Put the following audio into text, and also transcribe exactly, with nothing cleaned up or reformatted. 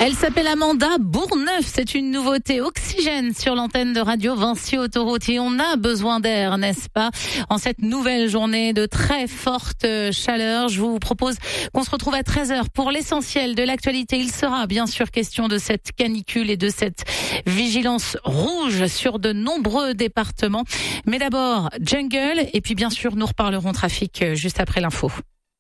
Elle s'appelle Amanda Bourneuf. C'est une nouveauté Oxygène sur l'antenne de Radio Vinci Autoroute. Et on a besoin d'air, n'est-ce pas? En cette nouvelle journée de très forte chaleur, je vous propose qu'on se retrouve à treize heures pour l'essentiel de l'actualité. Il sera bien sûr question de cette canicule et de cette vigilance rouge sur de nombreux départements. Mais d'abord, Jungle. Et puis bien sûr, nous reparlerons trafic juste après l'info.